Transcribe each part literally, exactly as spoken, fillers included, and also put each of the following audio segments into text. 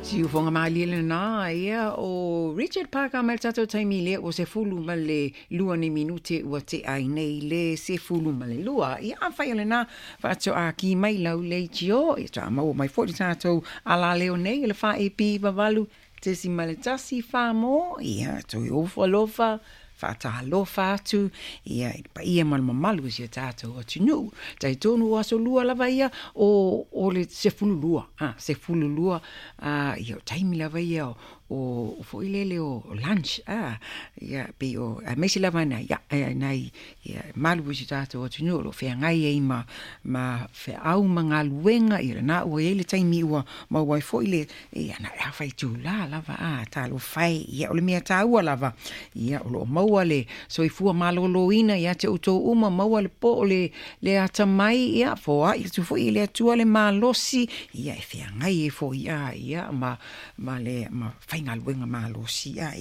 Si ufonga malile na ia o Richard Parker mal tato taimi le o se fulu male lua ni minute ua te ai nei le se fulu male lua. Ia a whai ole na whaato a ki mai lau le tio. Ia ta mau mai fori tato ala leo nei le wha e pi wavalu te si male tasi wha mo. Ia to i ofa lofa. Whaataha lofa atu, ia pa ia malmamalu si a tātou atu nu. Tai tonu aso lua lava ia o, o le se fulu lua. Ah, se fulu lua, ah, ia o taimi lava ia o, o, o fo ilele o, o lunch. Ah, ia pe o, a mesi lava na, ia, ia, nai, ia malu si tātou atu nu, lo whea ngai ei ma, ma whea au ma ngā luenga, ia na ua ele taimi ua, ma wai fo ile, ia na ea whai tū la lava, ah, tā lo whai, ia ole mea tā ua lava, ia o lo mau le so ifua maloloina ia te uto uma maua le po le le ata mai ia fo ai tu fo ile tua le malosi ia e fia ngai e fo ia ia ma ma le ma fainga luenga malosi ia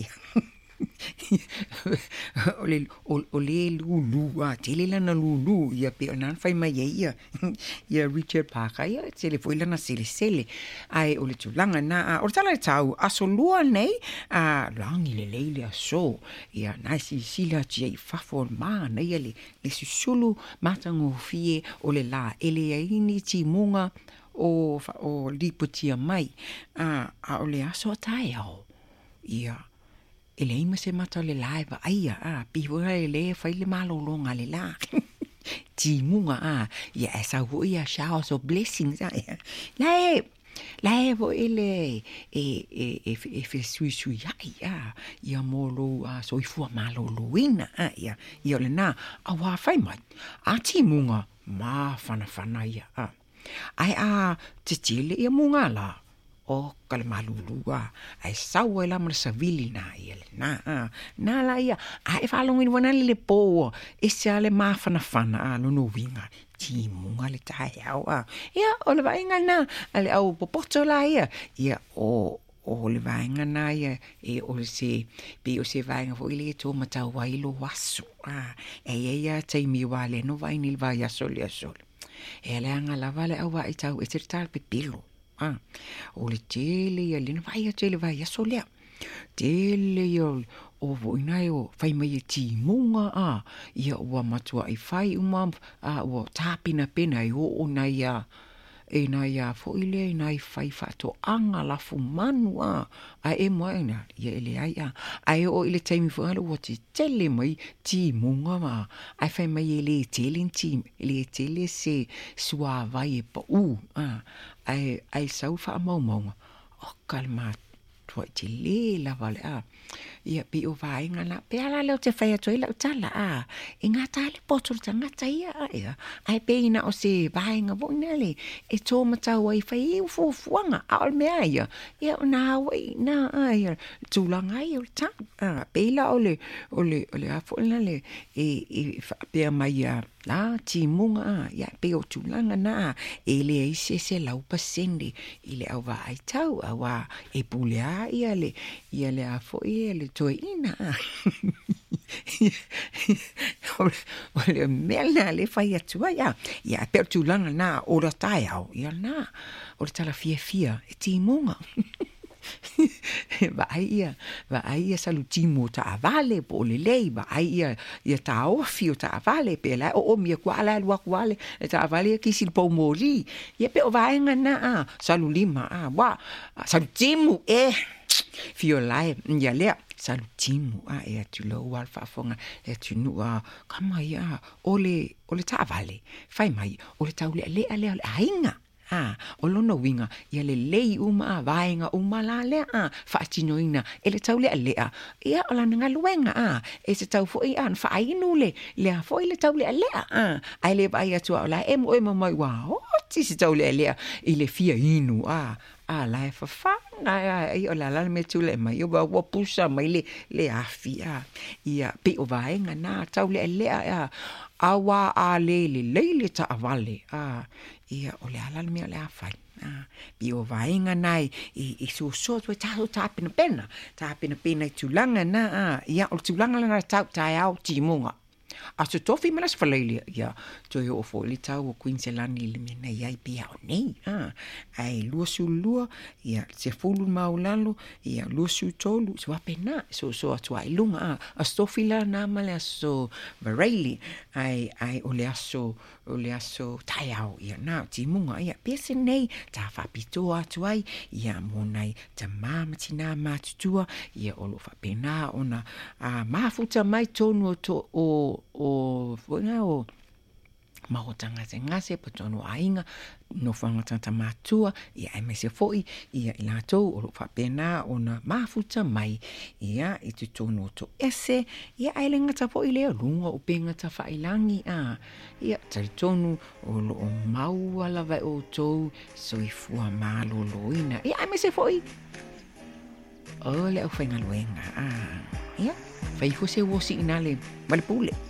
ole ole lulu a tele lana lulu ia pe nan fai mai ia ia Richard Parker ia tele foi lana sele sele ai ole tulanga na o tala tau aso lua nei a langi le leile aso ia nasi sila tia i fafo ma nei le le susulu matango fie ole la ele ini ti munga o o lipotia mai a a ole aso tai au ia ele ima se mata le laiva aia a piwanga le fai le malolonga le la ti munga a ia esa ho ia showers of blessings a lai lai vo ele e e e e fe sui sui ia ia molo a so ifua maloloina a ia ia le na a wa fai mai a ti munga ma fana fana ia a ai a titile ia munga la o kale malulua ai sawa la mar savili na ele na na la ia ai falong in wana le po e sale ma fana fana a no no winga ti munga le tai au a ia o le vainga na ale au popoto la ia ia o o le vainga na ia e o le se pe o se vainga fo ile to mata wa ilo wasu a e ia tai mi wale no vai ni vai a sole a sole e le anga la vale au vai tau e tirtal pe pilo ah o le tele ia le vai a tele vai a solea tele ia o voina o fai mai ti munga a ia o matua i fai uma a o tapina pena i o na ia e na ia fo ile na i fai fato anga la fu manu a a e moina ia ele ai a ai o ile taimi fo ala o ti tele mai ti munga ma ai fai mai ele tele ti ele tele se sua vai pa u a ai ai sau fa mau mau o calma tu ti le la vale a ia pe o vai ngana pe ala le te fai atu ila tala a inga tale poto tanga taia ia ai pe ina o se vai nga vonale e to mata wai fai fu fuanga al me ia ia na wai na ia tu langa ia ta a pe la ole ole ole a fo le e e pe mai ia la ti munga ia pe o tu langa na ele e se se lau pasende ile au vai tau awa e pulea ia le ia le a fo ia le toi ina ole melna le fai atua ia ia per tu langa na ora tai au ia na ora tala fia fia e ti munga va ia va ia salutimo ta vale po le lei va ia ia ta o fio ta vale pe la o mi kwala lua kwale ta vale ki sil po mori ia pe o va ngana a salulima a wa salutimo e fio lai ia le salutimo a e tu lo wal fa fonga e tu nu a kama ia ole ole ta vale fai mai ole ta le le ale ainga ah olono winga ia le lei uma vainga uma la le a fa tinoina ele tau le le a ia ola nga luenga a e se tau foi an fa inu le le foi le tau le le a ai le vai atu ola e mo e mo mai wa o ti se tau le le ile fia inu a a la fa fa na ai ola la me tu le mai o wa pusa mai le le a fia ia pe o vainga na tau le le a awa a le le le ta avale a ia ole ala me ole afai ah bi o vainga nai i i so so to ta ta pina pena ta pina pena tulanga na ia o tulanga na ta ta au ti munga A so tofi malas falaili ia to yo fo le tau o Queensland le mena ia pia o nei ah ai lua su lua ia se fulu maulalo ia lua su tolu so apena so so atua ilunga a stofi la na male so vareli ai ai o le aso o le aso tai au ia na timunga ia pese nei ta fa pito atuai ia monai ta mama tina matutua ia o lo fa pena ona a mafuta mai tonu to o o fona o mahotanga se ngase patono ainga no fanga tata matua ia ai mese foi ia ila to o fa pena ona mafuta mai ia i tono to ese ia ai lenga ta foi le lunga o penga ta fa ilangi a ia tonu o lo mau ala vai o to so i fua malo loina ia ai mese foi o le o fenga luenga a ia fai fose wosi inale malpule